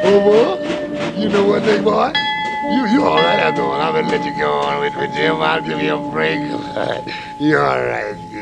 Over. You know what, big boy? You all right after all. I'm gonna let you go on with Jim. I'll give you a break. You all right?